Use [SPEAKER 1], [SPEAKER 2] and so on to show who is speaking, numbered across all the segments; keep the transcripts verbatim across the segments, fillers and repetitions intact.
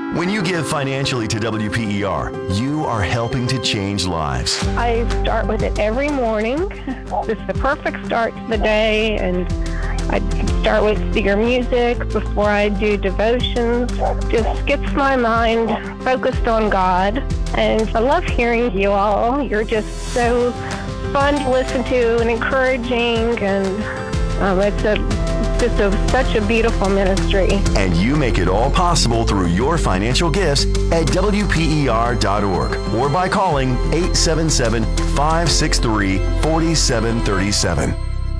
[SPEAKER 1] When you give financially to W P E R, you are helping to change lives.
[SPEAKER 2] I start with it every morning. It's the perfect start to the day, and I start with your music before I do devotions. Just gets my mind focused on God. And I love hearing you all. You're just so fun to listen to and encouraging, and um, it's a just a, such a beautiful ministry.
[SPEAKER 1] And you make it all possible through your financial gifts at W P E R dot org or by calling eight seven seven, five six three, four seven three seven.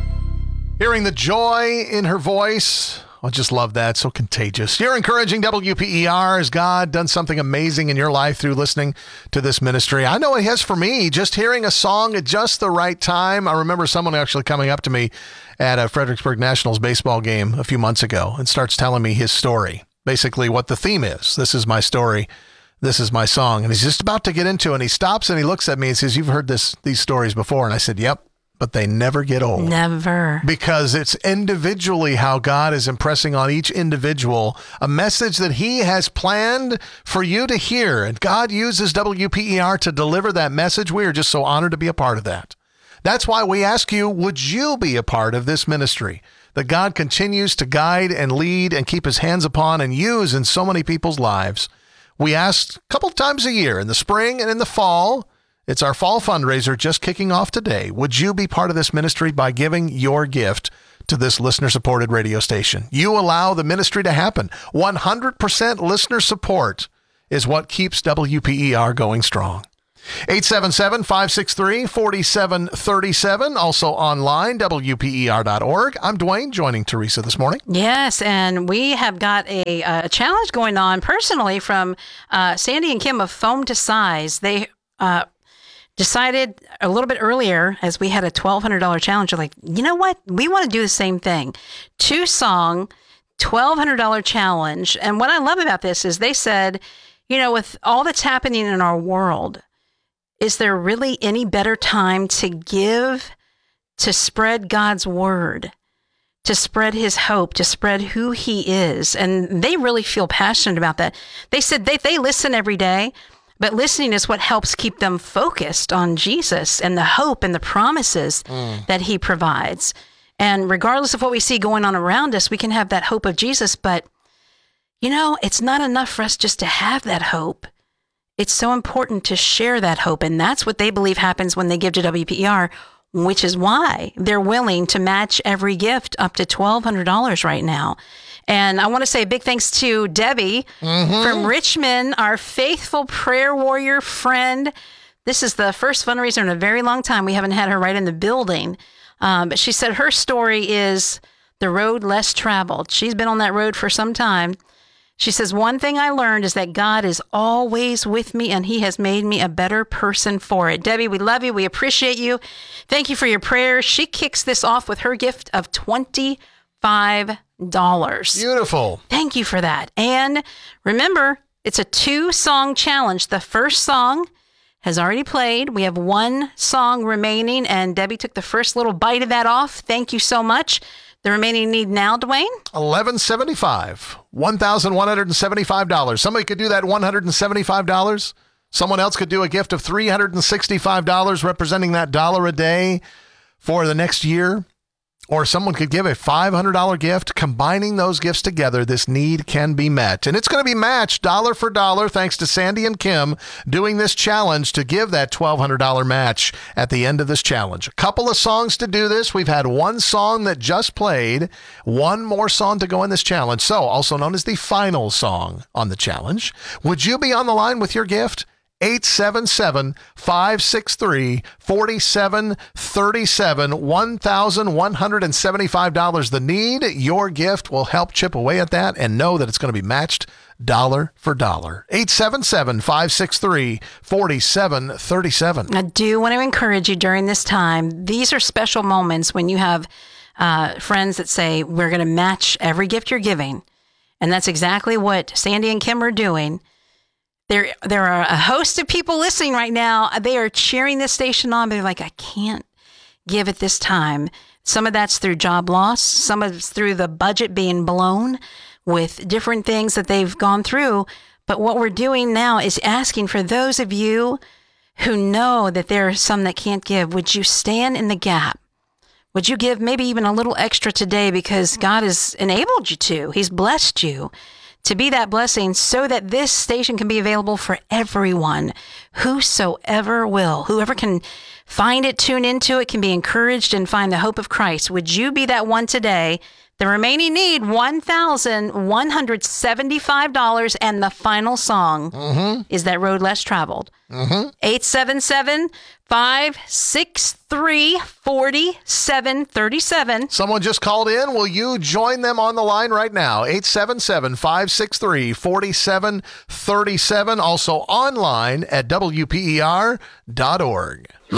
[SPEAKER 3] Hearing the joy in her voice, I just love that. So contagious. You're encouraging W P E R. Has God done something amazing in your life through listening to this ministry? I know He has for me. Just hearing a song at just the right time. I remember someone actually coming up to me at a Fredericksburg Nationals baseball game a few months ago and starts telling me his story. Basically what the theme is. This is my story. This is my song. And he's just about to get into it. And he stops and he looks at me and says, "You've heard this these stories before." And I said, "Yep. But they never get old."
[SPEAKER 4] Never.
[SPEAKER 3] Because it's individually how God is impressing on each individual a message that He has planned for you to hear. And God uses W P E R to deliver that message. We are just so honored to be a part of that. That's why we ask you, would you be a part of this ministry that God continues to guide and lead and keep His hands upon and use in so many people's lives? We ask a couple times a year, in the spring and in the fall. It's our fall fundraiser just kicking off today. Would you be part of this ministry by giving your gift to this listener-supported radio station? You allow the ministry to happen. one hundred percent listener support is what keeps W P E R going strong. eight seven seven, five six three, four seven three seven. Also online, W P E R dot org. I'm Dwayne, joining Teresa this morning.
[SPEAKER 4] Yes, and we have got a, a challenge going on personally from uh, Sandy and Kim of Foam to Size. They uh, decided a little bit earlier, as we had a twelve hundred dollars challenge, they're like, you know what? We want to do the same thing. Two song, twelve hundred dollars challenge. And what I love about this is they said, you know, with all that's happening in our world, is there really any better time to give, to spread God's word, to spread His hope, to spread who He is? And they really feel passionate about that. They said they, they listen every day, but listening is what helps keep them focused on Jesus and the hope and the promises mm. that He provides. And regardless of what we see going on around us, we can have that hope of Jesus. But, you know, it's not enough for us just to have that hope. It's so important to share that hope. And that's what they believe happens when they give to W P E R, which is why they're willing to match every gift up to twelve hundred dollars right now. And I want to say a big thanks to Debbie mm-hmm. from Richmond, our faithful prayer warrior friend. This is the first fundraiser in a very long time. We haven't had her right in the building. Um, but she said her story is the road less traveled. She's been on that road for some time. She says, one thing I learned is that God is always with me and He has made me a better person for it. Debbie, we love you. We appreciate you. Thank you for your prayers. She kicks this off with her gift of twenty-five dollars.
[SPEAKER 3] Beautiful.
[SPEAKER 4] Thank you for that. And remember, it's a two-song challenge. The first song has already played. We have one song remaining, and Debbie took the first little bite of that off. Thank you so much. The remaining need now, Dwayne?
[SPEAKER 3] eleven seventy-five, one thousand one hundred seventy-five dollars. Somebody could do that one hundred seventy-five dollars. Someone else could do a gift of three hundred sixty-five dollars, representing that dollar a day for the next year. Or someone could give a five hundred dollars gift. Combining those gifts together, this need can be met. And it's going to be matched dollar for dollar thanks to Sandy and Kim doing this challenge to give that twelve hundred dollars match at the end of this challenge. A couple of songs to do this. We've had one song that just played, one more song to go in this challenge. So, also known as the final song on the challenge. Would you be on the line with your gift? eight seven seven, five six three, four seven three seven, one thousand one hundred seventy-five dollars the need. Your gift will help chip away at that, and know that it's going to be matched dollar for dollar. eight seven seven, five six three, four seven three seven.
[SPEAKER 4] I do want to encourage you during this time. These are special moments when you have uh, friends that say, we're going to match every gift you're giving. And that's exactly what Sandy and Kim are doing. There, there are a host of people listening right now. They are cheering this station on, but they're like, I can't give at this time. Some of that's through job loss. Some of it's through the budget being blown with different things that they've gone through. But what we're doing now is asking for those of you who know that there are some that can't give, would you stand in the gap? Would you give maybe even a little extra today because God has enabled you to? He's blessed you to be that blessing so that this station can be available for everyone, whosoever will. Whoever can find it, tune into it, can be encouraged and find the hope of Christ. Would you be that one today? The remaining need, one thousand one hundred seventy-five dollars, and the final song mm-hmm. is That Road Less Traveled. Mm-hmm. eight seven seven, five six three, four seven three seven.
[SPEAKER 3] Someone just called in. Will you join them on the line right now? eight seven seven, five six three, four seven three seven. Also online at W P E R dot org.